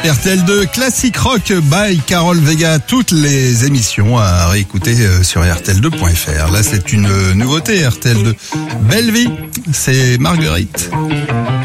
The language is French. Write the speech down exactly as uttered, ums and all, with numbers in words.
R T L deux Classic Rock by Carol Vega. Toutes les émissions à réécouter sur R T L deux point F R. Là, c'est une nouveauté R T L deux. Belle vie, c'est Marguerite.